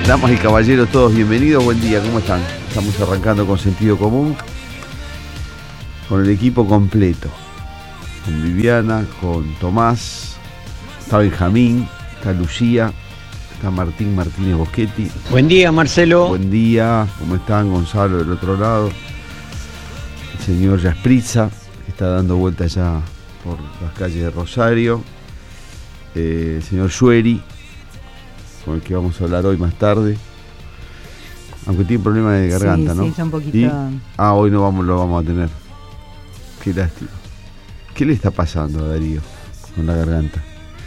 Damas y caballeros, todos bienvenidos, buen día, ¿cómo están? Estamos arrancando con Sentido Común, con el equipo completo, con Viviana, con Tomás, está Benjamín, está Lucía, está Martín Martínez Boschetti. Buen día, Marcelo. Buen día, ¿cómo están? Gonzalo del otro lado, el señor Yaspritza, que está dando vueltas ya por las calles de Rosario, el señor Shueri, con el que vamos a hablar hoy más tarde, aunque tiene problemas de garganta, sí, ¿no? Sí, está un poquito... ¿Y? Hoy no lo vamos a tener. Qué lástima. ¿Qué le está pasando a Darío con la garganta?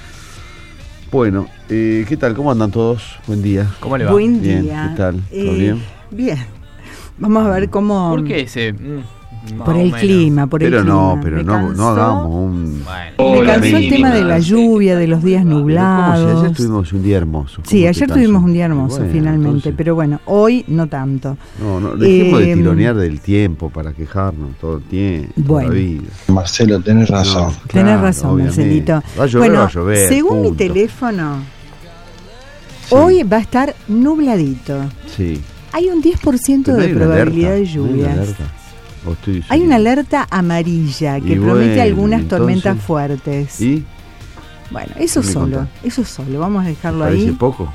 Bueno, ¿qué tal? ¿Cómo andan todos? Buen día. ¿Cómo le va? Buen Bien, día. ¿qué tal? ¿Todo bien? Bien. Vamos a ver cómo... ¿Por qué ese? Por el clima, por el Pero clima. pero Me no cansó. hagamos un... Me cansó el tema de la lluvia, de los días Pero nublados. ¿cómo si ayer tuvimos un día hermoso? Sí, ¿Cómo ayer te tuvimos cansó? un día hermoso, Bueno, finalmente. entonces, Pero bueno, hoy no tanto. No, dejemos de tironear del tiempo para quejarnos todo el tiempo, Bueno. toda la vida. Marcelo, tenés razón. No, Tenés claro, razón, obviamente. Marcelito. Va a llover, Bueno, va a llover. según mi punto. teléfono, Sí. hoy va a estar nubladito. Sí. Hay un 10% Pero no de hay una probabilidad alerta, de no hay una lluvias. alerta. ¿O estoy Hay seguro? una alerta amarilla que Y promete bueno, algunas entonces, tormentas fuertes. ¿Y? Bueno, eso ¿Qué me solo, contás? eso solo. Vamos a dejarlo ¿Parece ahí. poco?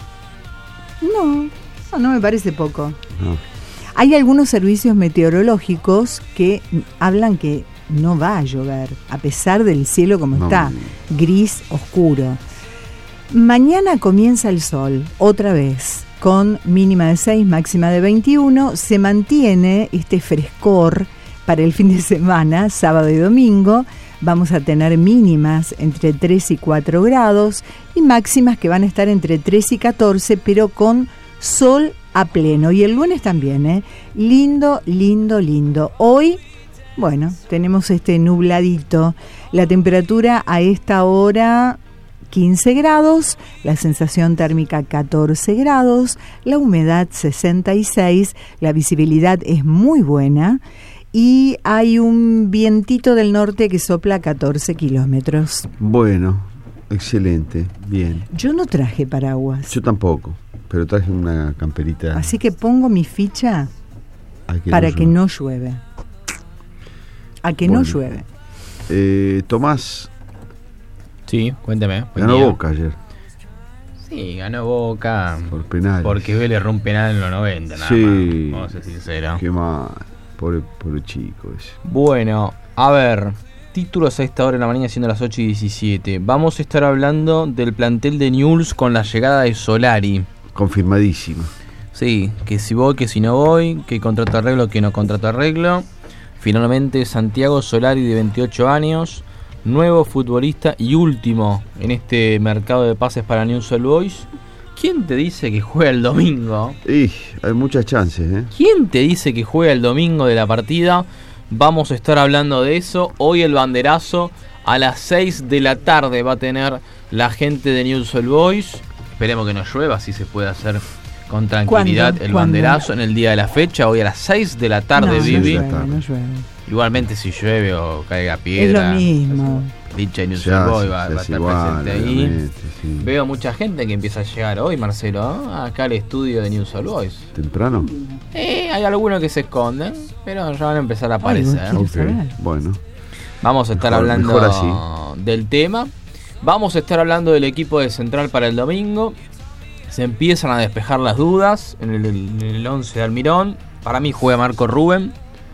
No me parece poco. No. Hay algunos servicios meteorológicos que hablan que no va a llover, a pesar del cielo como No, está, gris oscuro. Mañana comienza el sol, otra vez, con mínima de 6, máxima de 21. Se mantiene este frescor para el fin de semana, sábado y domingo. Vamos a tener mínimas entre 3 y 4 grados y máximas que van a estar entre 3 y 14, pero con sol a pleno. Y el lunes también, ¿eh? Lindo, lindo, lindo. Hoy, bueno, tenemos este nubladito. La temperatura a esta hora 15 grados, la sensación térmica 14 grados, la humedad 66, la visibilidad es muy buena y hay un vientito del norte que sopla 14 kilómetros. Bueno, excelente, bien. Yo no traje paraguas, Yo tampoco, pero traje una camperita. así que pongo mi ficha a que para no que llueva. no llueve. A que Bueno. no llueve. Tomás, Sí, cuénteme. Buen ganó día. Boca ayer, Sí, ganó Boca. por penales. Porque Vélez rompe un penal en los 90, nada Sí. más. Vamos a ser sinceros. Qué mal, pobre chico ese. Bueno, a ver. Títulos a esta hora de la mañana, siendo las 8:17. Vamos a estar hablando del plantel de Newell's con la llegada de Solari. Confirmadísimo. Sí, que si voy, que si no voy, que contrato arreglo, que no contrato arreglo. Finalmente Santiago Solari, de 28 años, nuevo futbolista y último en este mercado de pases para Newell's Old Boys. ¿Quién te dice que juega el domingo? Y hay muchas chances, ¿eh? ¿Quién te dice que juega el domingo de la partida? Vamos a estar hablando de eso. Hoy el banderazo a las 6 de la tarde va a tener la gente de Newell's Old Boys. Esperemos que no llueva, así se puede hacer con tranquilidad ¿Cuándo? el ¿Cuándo? banderazo en el día de la fecha. Hoy a las 6 de la tarde, no, Vivi. no llueve, no llueve. Igualmente si llueve o caiga Es piedra, lo mismo. dicha de Newell's Se Old hace, Boys va a se hace estar igual, presente ahí. obviamente, sí. Veo mucha gente que empieza a llegar hoy, Marcelo, ¿no? Acá al estudio de Newell's Old Boys. ¿Temprano? Hay algunos que se esconden, pero ya van a empezar a aparecer. Quiero Ok, saber. bueno. Vamos a estar Mejor hablando así. del tema. Vamos a estar hablando del equipo de Central para el domingo. Se empiezan a despejar las dudas en el 11 de Almirón. Para mí juega Marco Rubén.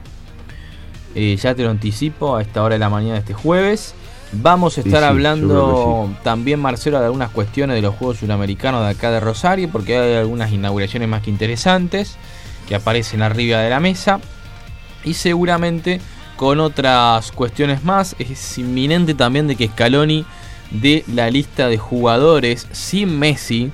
Ya te lo anticipo a esta hora de la mañana de este jueves. Vamos a estar Sí, hablando yo creo también, Marcelo, de algunas cuestiones de los Juegos Sudamericanos de acá de Rosario, porque hay algunas inauguraciones más que interesantes que aparecen arriba de la mesa. Y seguramente con otras cuestiones más. Es inminente también de que Scaloni dé la lista de jugadores sin Messi.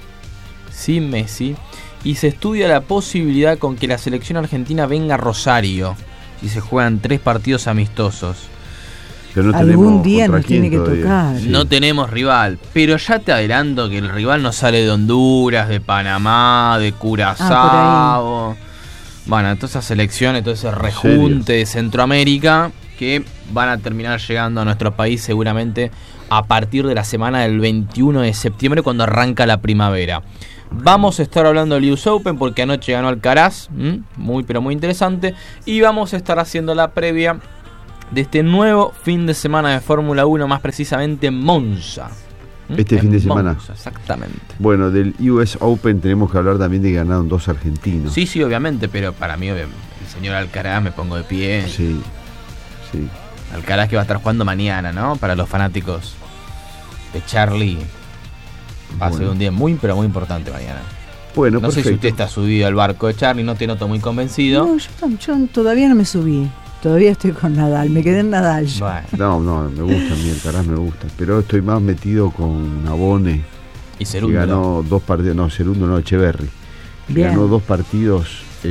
Y se estudia la posibilidad con que la selección argentina venga a Rosario y se juegan 3 partidos amistosos. Pero no Algún tenemos día contra nos tiene quién que todavía. tocar. Sí. No tenemos rival, pero ya te adelanto que el rival no sale de Honduras, de Panamá, de Curazao. Bueno, todas esas selecciones, todo ese rejunte de Centroamérica que van a terminar llegando a nuestro país seguramente a partir de la semana del 21 de septiembre, cuando arranca la primavera. Vamos a estar hablando del US Open porque anoche ganó Alcaraz, muy pero muy interesante. Y vamos a estar haciendo la previa de este nuevo fin de semana de Fórmula 1, más precisamente en Monza. Este fin de semana. Monza, exactamente. Bueno, del US Open tenemos que hablar también de que ganaron 2 argentinos. Sí, obviamente, pero para mí, el señor Alcaraz, me pongo de pie. Sí. Alcaraz que va a estar jugando mañana, ¿no? Para los fanáticos de Charlie. Va a ser un día muy, pero muy importante mañana. Bueno, no perfecto. sé si usted está subido al barco de Charlie, no te noto muy convencido. No, yo todavía no me subí. Todavía estoy con Nadal, me quedé en Nadal. Bueno. No, me gusta a mí, Alcaraz me gusta. Pero estoy más metido con Nabone. Y Cerundo. Que ganó 2 partidos, no, Cerundo no, Echeverry. Ganó 2 partidos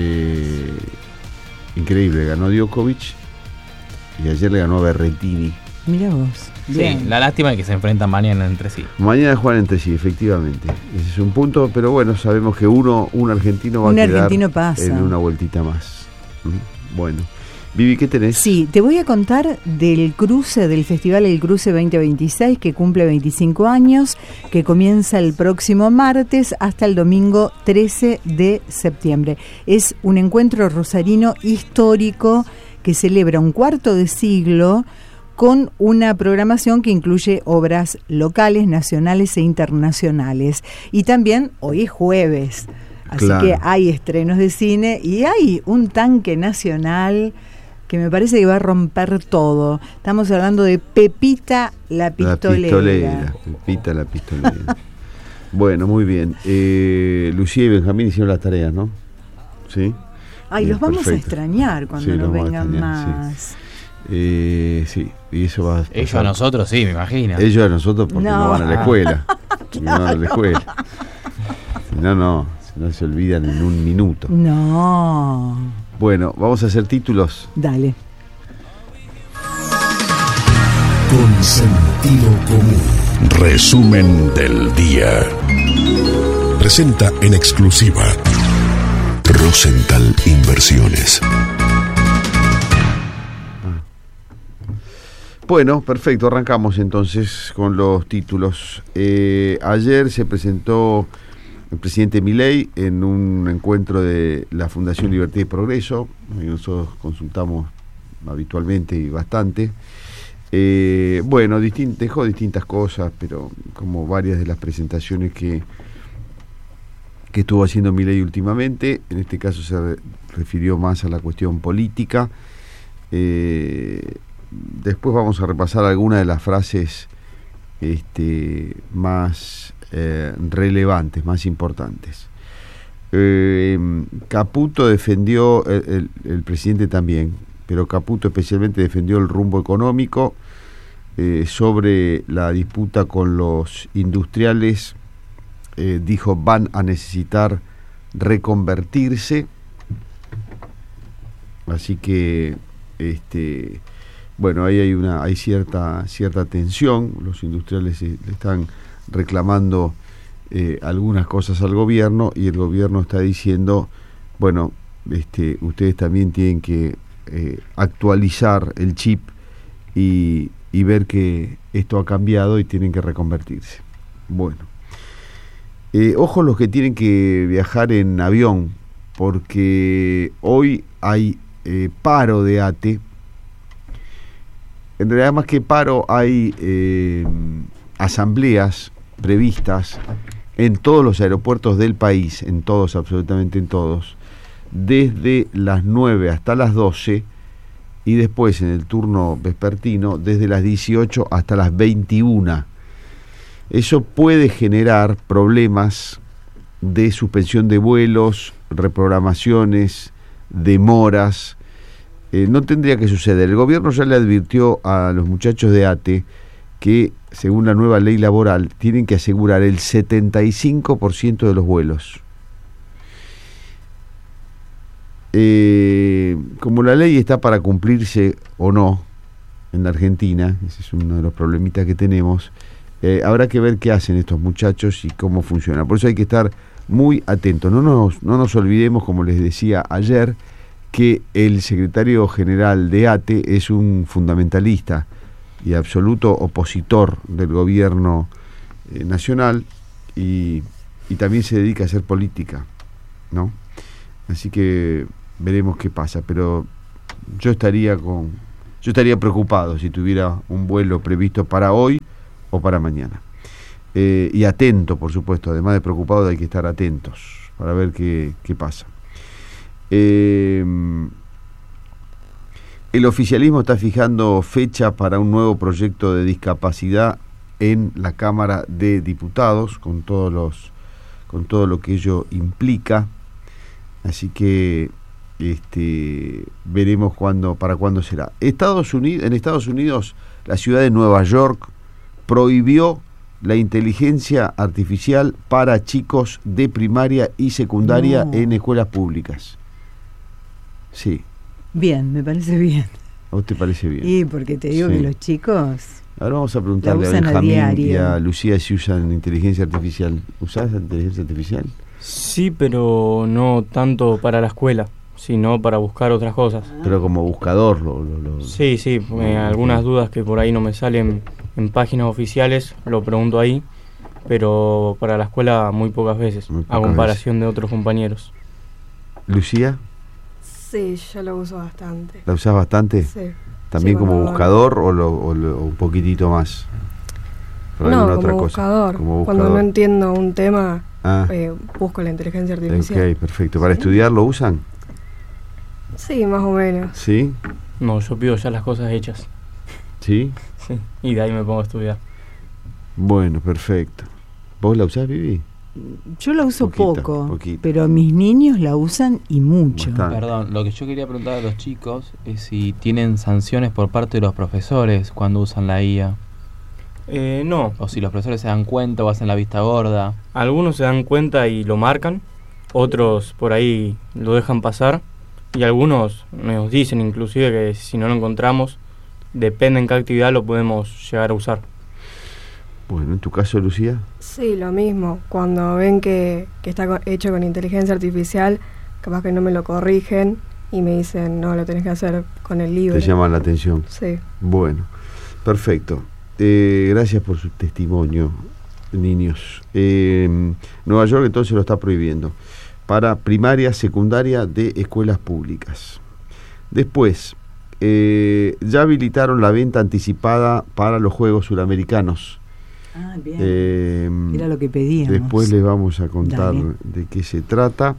increíbles. Ganó Djokovic y ayer le ganó a Berrettini. Mira vos. Bien. Sí, la lástima es que se enfrentan mañana entre sí. Mañana juegan entre sí, efectivamente. Ese es un punto, pero bueno, sabemos que un argentino va a quedar pasa. En una vueltita más. Bueno. Vivi, ¿qué tenés? Sí, te voy a contar del cruce, del Festival El Cruce 2026, que cumple 25 años, que comienza el próximo martes hasta el domingo 13 de septiembre. Es un encuentro rosarino histórico que celebra un cuarto de siglo con una programación que incluye obras locales, nacionales e internacionales. Y también hoy es jueves, así que hay estrenos de cine y hay un tanque nacional que me parece que va a romper todo. Estamos hablando de Pepita la Pistolera. Pepita la Pistolera. Bueno, muy bien. Lucía y Benjamín hicieron las tareas, ¿no? Sí. Ay, los vamos a extrañar cuando no vengan más. Sí, y eso va a pasar. Ellos a nosotros, sí, me imagino. Ellos a nosotros porque no van a la escuela. No van a la escuela. Si no se olvidan en un minuto. No. Bueno, vamos a hacer títulos. Dale. Con sentido común. Resumen del día. Presenta en exclusiva Rosenthal Inversiones. Bueno, perfecto, arrancamos entonces con los títulos. Ayer se presentó el presidente Milei en un encuentro de la Fundación Libertad y Progreso, que nosotros consultamos habitualmente y bastante. Bueno, dejó distintas cosas, pero como varias de las presentaciones que estuvo haciendo Milei últimamente, en este caso se refirió más a la cuestión política. Después vamos a repasar algunas de las frases más relevantes, más importantes. Caputo defendió, el presidente también, pero Caputo especialmente defendió el rumbo económico. Sobre la disputa con los industriales, dijo van a necesitar reconvertirse, así que bueno, ahí hay cierta tensión. Los industriales le están reclamando algunas cosas al gobierno y el gobierno está diciendo, bueno, ustedes también tienen que actualizar el chip y ver que esto ha cambiado y tienen que reconvertirse. Bueno, ojo los que tienen que viajar en avión, porque hoy hay paro de ATE. En realidad, más que paro, hay asambleas previstas en todos los aeropuertos del país, en todos, absolutamente en todos, desde las 9 hasta las 12 y después en el turno vespertino desde las 18 hasta las 21. Eso puede generar problemas de suspensión de vuelos, reprogramaciones, demoras. No tendría que suceder. El gobierno ya le advirtió a los muchachos de ATE que, según la nueva ley laboral, tienen que asegurar el 75% de los vuelos. Como la ley está para cumplirse o no en la Argentina, ese es uno de los problemitas que tenemos, habrá que ver qué hacen estos muchachos y cómo funciona. Por eso hay que estar muy atentos. No nos olvidemos, como les decía ayer, que el secretario general de ATE es un fundamentalista y absoluto opositor del gobierno nacional y y también se dedica a hacer política, ¿no? Así que veremos qué pasa, pero yo estaría preocupado si tuviera un vuelo previsto para hoy o para mañana. Y atento, por supuesto, además de preocupado hay que estar atentos para ver qué pasa. El oficialismo está fijando fecha para un nuevo proyecto de discapacidad en la Cámara de Diputados, con todo lo que ello implica. Así que veremos para cuándo será. En Estados Unidos, la ciudad de Nueva York prohibió la inteligencia artificial para chicos de primaria y secundaria en escuelas públicas. Sí. Bien, me parece bien. ¿A vos te parece bien? Y porque te digo que los chicos... Ahora vamos a preguntarle a Benjamín y a Lucía si usan inteligencia artificial. ¿Usás inteligencia artificial? Sí, pero no tanto para la escuela, sino para buscar otras cosas. Pero como buscador Sí, algunas dudas que por ahí no me salen en páginas oficiales, lo pregunto ahí, pero para la escuela muy pocas veces, a comparación de otros compañeros. ¿Lucía? Sí, yo lo uso bastante. ¿La usás bastante? Sí. ¿También como buscador o un poquitito más? No, como buscador. Cuando no entiendo un tema, busco la inteligencia artificial. Ok, perfecto. ¿Para estudiar lo usan? Sí, más o menos. ¿Sí? No, yo pido ya las cosas hechas. ¿Sí? Sí, y de ahí me pongo a estudiar. Bueno, perfecto. ¿Vos la usás, Vivi? Yo la uso poco, pero mis niños la usan y mucho. Bastante. Perdón, lo que yo quería preguntar a los chicos es si tienen sanciones por parte de los profesores cuando usan la IA. No. O si los profesores se dan cuenta o hacen la vista gorda. Algunos se dan cuenta y lo marcan, otros por ahí lo dejan pasar, y algunos nos dicen inclusive que si no lo encontramos, depende en qué actividad lo podemos llegar a usar. Bueno, ¿en tu caso, Lucía? Sí, lo mismo. Cuando ven que está hecho con inteligencia artificial, capaz que no me lo corrigen y me dicen, no, lo tenés que hacer con el libro. Te llaman la atención. Sí. Bueno, perfecto. Gracias por su testimonio, niños. Nueva York entonces lo está prohibiendo para primaria, secundaria de escuelas públicas. Después, ya habilitaron la venta anticipada para los Juegos Suramericanos. Ah, bien. Era lo que pedíamos. Después les vamos a contar de qué se trata.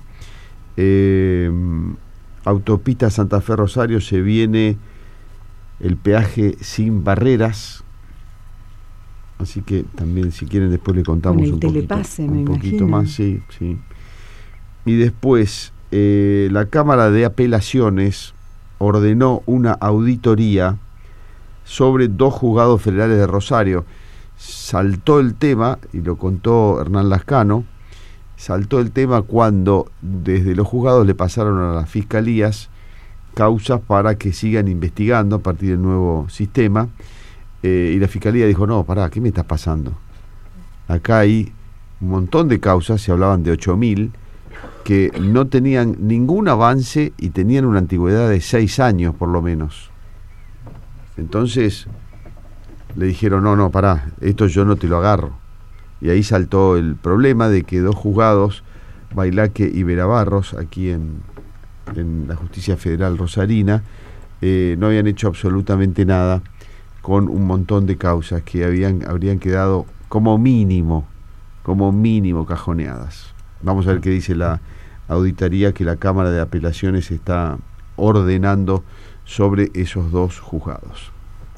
Autopista Santa Fe Rosario, se viene el peaje sin barreras. Así que también, si quieren, después le contamos un poquito más. Sí. Y después, la Cámara de Apelaciones ordenó una auditoría sobre 2 juzgados federales de Rosario. Saltó el tema, y lo contó Hernán Lascano, saltó el tema cuando desde los juzgados le pasaron a las fiscalías causas para que sigan investigando a partir del nuevo sistema, y la fiscalía dijo, no, pará, ¿qué me estás pasando? Acá hay un montón de causas, se hablaban de 8.000, que no tenían ningún avance y tenían una antigüedad de 6 años por lo menos. Entonces le dijeron, no, pará, esto yo no te lo agarro. Y ahí saltó el problema de que 2 juzgados, Bailaque y Verabarros, aquí en la Justicia Federal Rosarina, no habían hecho absolutamente nada con un montón de causas que habrían quedado como mínimo cajoneadas. Vamos a ver qué dice la auditoría que la Cámara de Apelaciones está ordenando sobre esos 2 juzgados.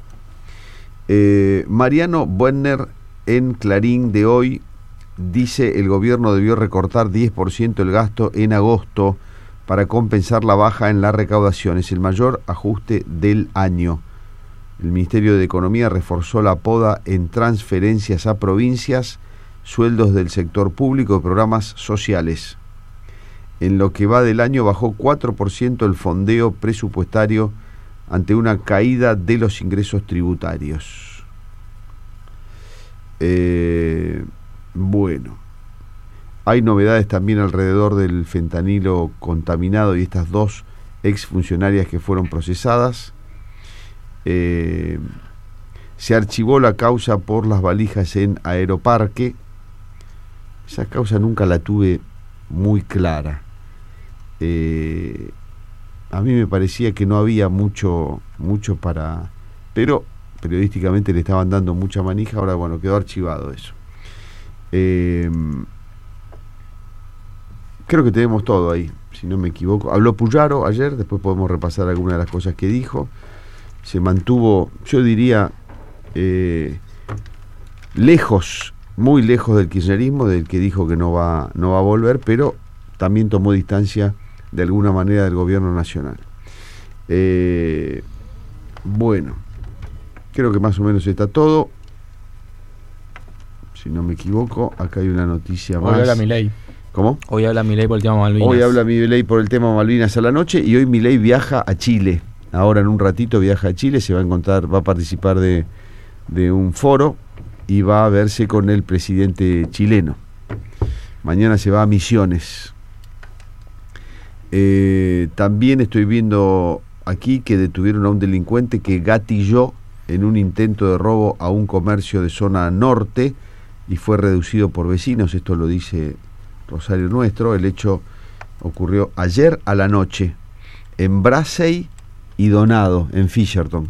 Mariano Buenner en Clarín de hoy dice: el gobierno debió recortar 10% el gasto en agosto para compensar la baja en la recaudación. Es el mayor ajuste del año. El Ministerio de Economía reforzó la poda en transferencias a provincias, sueldos del sector público y programas sociales. En lo que va del año bajó 4% el fondeo presupuestario ante una caída de los ingresos tributarios. Bueno, hay novedades también alrededor del fentanilo contaminado y estas 2 exfuncionarias que fueron procesadas. Se archivó la causa por las valijas en Aeroparque. esa causa nunca la tuve muy clara. A mí me parecía que no había mucho para... Pero periodísticamente le estaban dando mucha manija, ahora bueno, quedó archivado eso. Creo que tenemos todo ahí, si no me equivoco. Habló Puyaro ayer, después podemos repasar algunas de las cosas que dijo. Se mantuvo, yo diría, lejos, muy lejos del kirchnerismo, del que dijo que no va a volver, pero también tomó distancia de alguna manera del gobierno nacional. Bueno, creo que más o menos está todo. Si no me equivoco, acá hay una noticia más. Hoy habla Milei. ¿Cómo? Hoy habla Milei por el tema Malvinas. Hoy habla Milei por el tema Malvinas a la noche, y hoy Milei viaja a Chile. Ahora en un ratito viaja a Chile, se va a encontrar, va a participar de un foro y va a verse con el presidente chileno. Mañana se va a Misiones. También estoy viendo aquí que detuvieron a un delincuente que gatilló en un intento de robo a un comercio de zona norte y fue reducido por vecinos. Esto lo dice Rosario Nuestro. El hecho ocurrió ayer a la noche en Bracey y Donado, en Fisherton.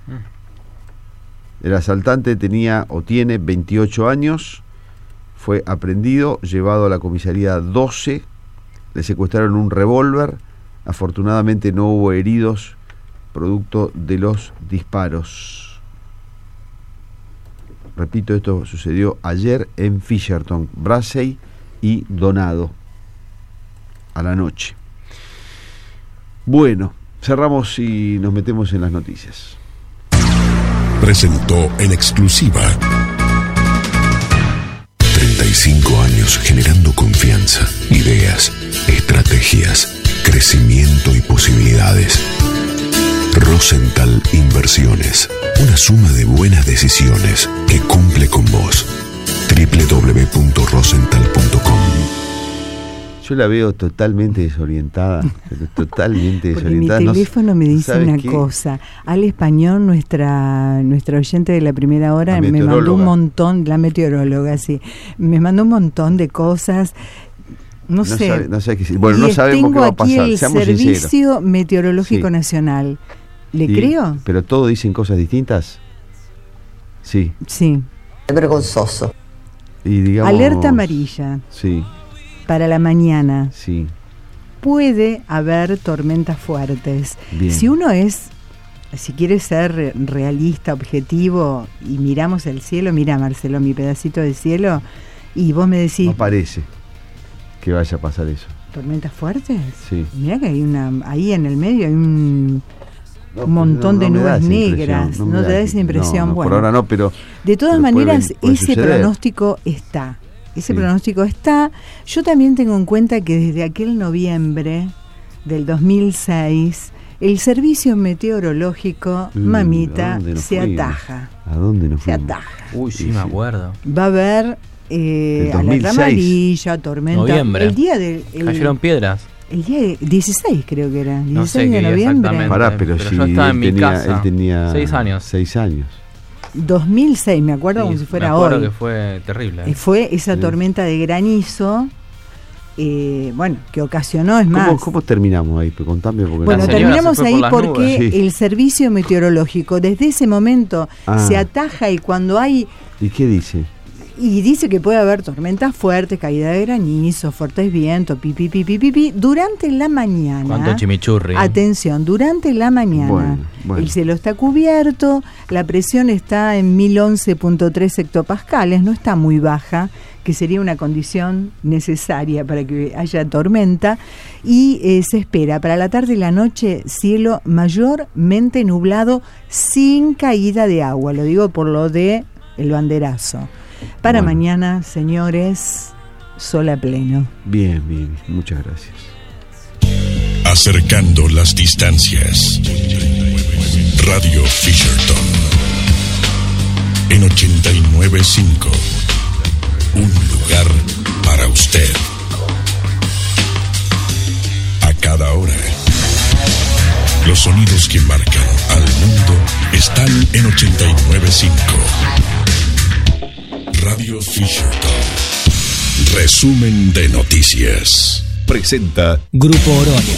El asaltante tenía o tiene 28 años, fue aprehendido, llevado a la comisaría 12, le secuestraron un revólver, afortunadamente no hubo heridos producto de los disparos. Repito, esto sucedió ayer en Fisherton, Bracey y Donado, a la noche. Bueno, cerramos y nos metemos en las noticias. Presentó en exclusiva 35 años generando confianza, ideas, estrategias, crecimiento y posibilidades. Rosenthal Inversiones, una suma de buenas decisiones que cumple con vos. www.rosenthal.com. Yo la veo totalmente desorientada, totalmente desorientada. Mi teléfono me dice una qué? cosa. Al Español, nuestra oyente de la primera hora, me mandó un montón, la meteoróloga, sí, me mandó un montón de cosas. No sé. No sé qué decir. Bueno, no sabemos qué va a pasar. Tengo aquí el Seamos Servicio sinceros. Meteorológico Sí. Nacional. ¿Le Sí, creo? Pero todos dicen cosas distintas. Sí. Sí. Es vergonzoso. Y digamos, Alerta amarilla Sí, para la mañana. sí. Puede haber tormentas fuertes. Bien. Si uno si quiere ser realista, objetivo, y miramos el cielo, mira, Marcelo, mi pedacito de cielo, y vos me decís, No parece que vaya a pasar eso. ¿tormentas fuertes? Sí. Mirá que ahí en el medio hay un No, montón no de me da nubes esa negras. impresión, No te da esa impresión. No, Bueno, por ahora no, pero de todas pero maneras, puede ese suceder. pronóstico está. Ese Sí. pronóstico está. Yo también tengo en cuenta que desde aquel noviembre del 2006, el servicio meteorológico, mamita, ¿a dónde nos se fuimos? ataja. ¿A dónde nos Se fuimos? ataja. Uy, sí, me acuerdo. Va a haber Del alerta 2006. amarilla, tormenta. Noviembre. El día de. Cayeron piedras. El día de 16 creo que era. 16 No sé de qué día noviembre. exactamente. Pará, pero Pero si yo estaba él en mi casa. él tenía 6 años. 6 años. 2006, me acuerdo Sí, como si fuera me acuerdo hoy. que fue terrible. Fue esa Sí. tormenta de granizo, bueno, que ocasionó, es más. ¿Cómo terminamos ahí? Pero contame porque Bueno, La no- señora terminamos se fue ahí por las porque nubes. Sí. el servicio meteorológico desde ese momento se ataja, y cuando hay, ¿Y qué dice? y dice que puede haber tormentas fuertes, caída de granizo, fuertes vientos, pipi, durante la mañana. ¿Cuánto chimichurri? Atención, durante la mañana. Bueno. El cielo está cubierto, la presión está en 1011.3 hectopascales, no está muy baja, que sería una condición necesaria para que haya tormenta, y se espera para la tarde y la noche cielo mayormente nublado sin caída de agua, lo digo por lo de el banderazo. Para Bueno. mañana, señores, sol a pleno. Bien, muchas gracias. Acercando las distancias. Radio Fisherton. En 89.5. Un lugar para usted. A cada hora. Los sonidos que marcan al mundo están en 89.5. Radio Fisherton. Resumen de noticias. Presenta Grupo Oroño.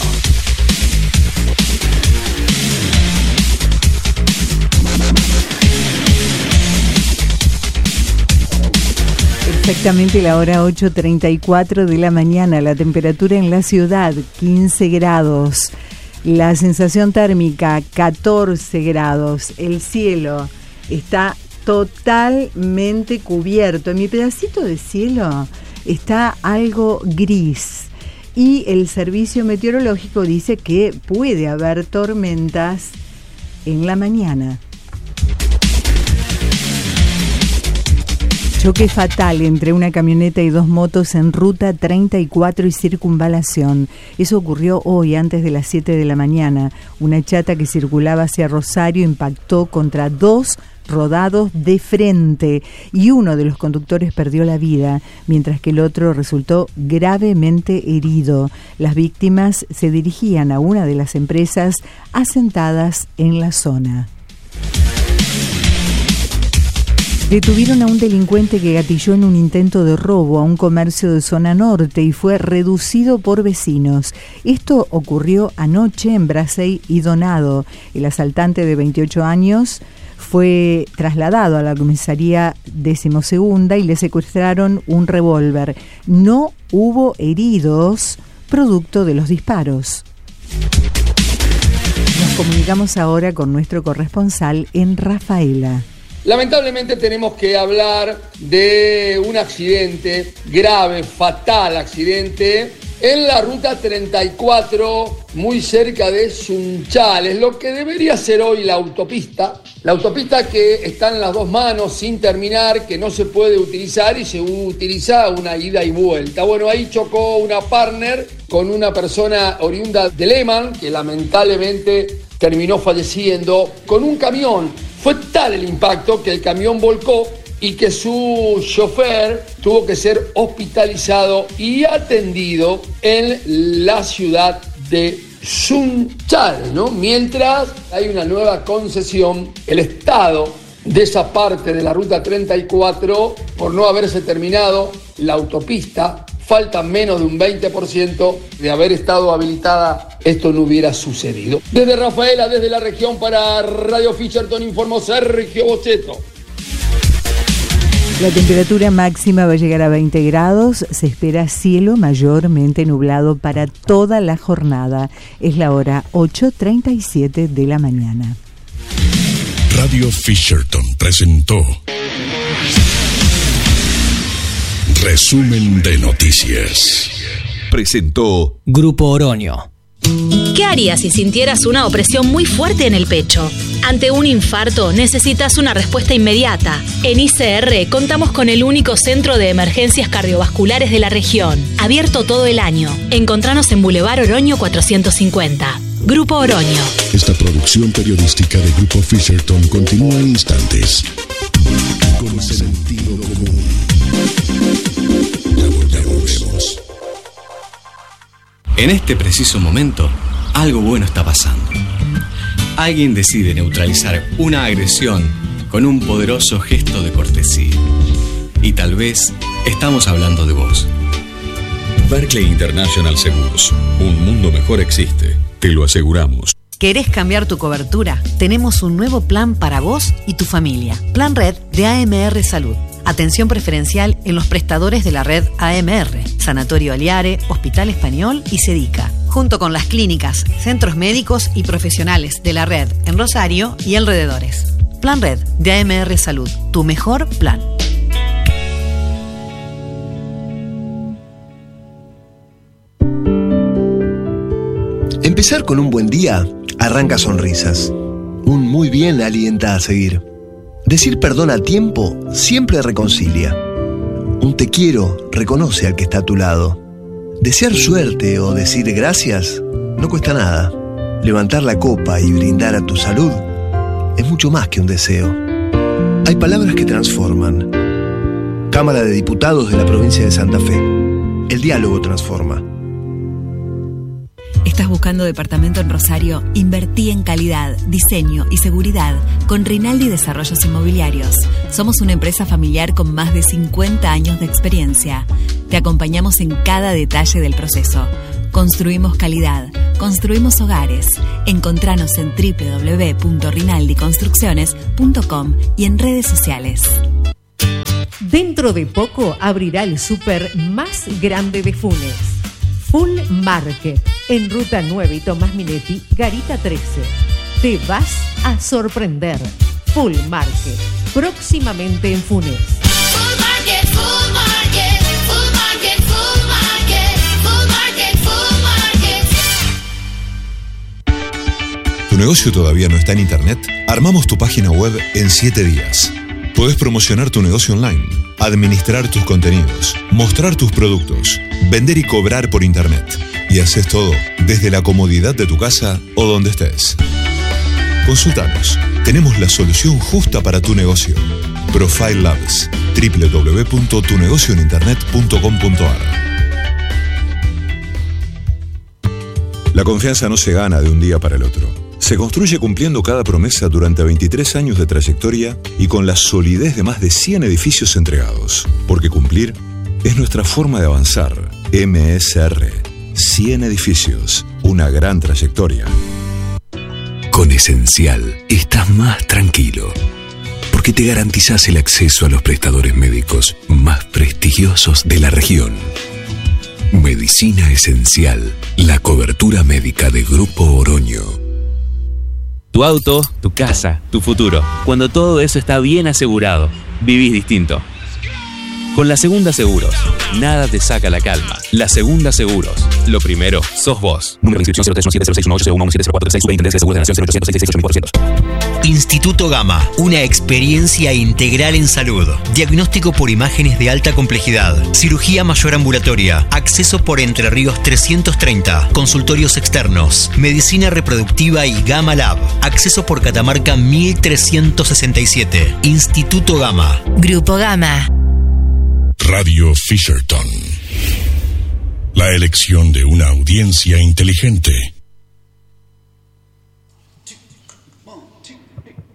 Exactamente la hora 8:34 de la mañana, la temperatura en la ciudad 15 grados, la sensación térmica 14 grados, el cielo está totalmente cubierto, en mi pedacito de cielo está algo gris y el servicio meteorológico dice que puede haber tormentas en la mañana. Choque fatal entre una camioneta y dos motos en ruta 34 y circunvalación. Eso ocurrió hoy antes de las 7 de la mañana. Una chata que circulaba hacia Rosario impactó contra dos rodados de frente y uno de los conductores perdió la vida, mientras que el otro resultó gravemente herido. Las víctimas se dirigían a una de las empresas asentadas en la zona. Detuvieron a un delincuente que gatilló en un intento de robo a un comercio de zona norte y fue reducido por vecinos. Esto ocurrió anoche en Bracey y Donado. El asaltante de 28 años fue trasladado a la comisaría 12ª y le secuestraron un revólver. No hubo heridos producto de los disparos. Nos comunicamos ahora con nuestro corresponsal en Rafaela. Lamentablemente tenemos que hablar de un accidente grave, fatal accidente, en la ruta 34, muy cerca de Sunchales, lo que debería ser hoy la autopista que está en las dos manos sin terminar, que no se puede utilizar y se utiliza una ida y vuelta. Bueno, ahí chocó una partner con una persona oriunda de Lehman, que lamentablemente terminó falleciendo, con un camión. Fue tal el impacto que el camión volcó y que su chofer tuvo que ser hospitalizado y atendido en la ciudad de Sunchales, ¿no? Mientras hay una nueva concesión, el Estado de esa parte de la ruta 34, por no haberse terminado la autopista, falta menos de un 20% de haber estado habilitada, esto no hubiera sucedido. Desde Rafaela, desde la región para Radio Fisherton, informó Sergio Bocheto. La temperatura máxima va a llegar a 20 grados, se espera cielo mayormente nublado para toda la jornada. Es la hora 8:37 de la mañana. Radio Fisherton presentó Resumen de noticias. Presentó Grupo Oroño. ¿Qué harías si sintieras una opresión muy fuerte en el pecho? Ante un infarto necesitas una respuesta inmediata. En ICR contamos con el único centro de emergencias cardiovasculares de la región, abierto todo el año. Encontranos en Boulevard Oroño 450. Grupo Oroño. Esta producción periodística de Grupo Fisherton continúa en instantes. Con sentido común. Ya volvemos. En este preciso momento, algo bueno está pasando. Alguien decide neutralizar una agresión con un poderoso gesto de cortesía. Y tal vez estamos hablando de vos. Barclay International Seguros. Un mundo mejor existe. Te lo aseguramos. ¿Querés cambiar tu cobertura? Tenemos un nuevo plan para vos y tu familia. Plan Red de AMR Salud. Atención preferencial en los prestadores de la red AMR, Sanatorio Aliare, Hospital Español y Sedica, junto con las clínicas, centros médicos y profesionales de la red en Rosario y alrededores. Plan Red de AMR Salud, tu mejor plan. Empezar con un buen día arranca sonrisas. Un muy bien alienta a seguir. Decir perdón a tiempo siempre reconcilia. Un te quiero reconoce al que está a tu lado. Desear suerte o decir gracias no cuesta nada. Levantar la copa y brindar a tu salud es mucho más que un deseo. Hay palabras que transforman. Cámara de Diputados de la provincia de Santa Fe. El diálogo transforma. ¿Estás buscando departamento en Rosario? Invertí en calidad, diseño y seguridad con Rinaldi Desarrollos Inmobiliarios. Somos una empresa familiar con más de 50 años de experiencia. Te acompañamos en cada detalle del proceso. Construimos calidad, construimos hogares. Encontranos en www.rinaldiconstrucciones.com y en redes sociales. Dentro de poco abrirá el súper más grande de Funes. Full Market, en Ruta 9 y Tomás Minetti, Garita 13. Te vas a sorprender. Full Market, próximamente en Funes. Full Market, Full Market, Full Market, Full Market, Full Market, Full Market. ¿Tu negocio todavía no está en internet? Armamos tu página web en 7 días. Podés promocionar tu negocio online, administrar tus contenidos, mostrar tus productos, vender y cobrar por internet. Y haces todo desde la comodidad de tu casa o donde estés. Consultanos. Tenemos la solución justa para tu negocio. Profile Labs. www.tunegocioeninternet.com.ar. La confianza no se gana de un día para el otro. Se construye cumpliendo cada promesa durante 23 años de trayectoria y con la solidez de más de 100 edificios entregados. Porque cumplir es nuestra forma de avanzar. MSR. 100 edificios. Una gran trayectoria. Con Esencial estás más tranquilo. Porque te garantizás el acceso a los prestadores médicos más prestigiosos de la región. Medicina Esencial. La cobertura médica de Grupo Oroño. Tu auto, tu casa, tu futuro. Cuando todo eso está bien asegurado, vivís distinto. Con La Segunda Seguros, nada te saca la calma. La Segunda Seguros. Lo primero, sos vos. Número de inscripción 0317061861170436 de Seguros de Nación 0800668400. Instituto Gama, una experiencia integral en salud. Diagnóstico por imágenes de alta complejidad. Cirugía mayor ambulatoria. Acceso por Entre Ríos 330. Consultorios externos. Medicina reproductiva y Gama Lab. Acceso por Catamarca 1367. Instituto Gama. Grupo Gama. Radio Fisherton. La elección de una audiencia inteligente.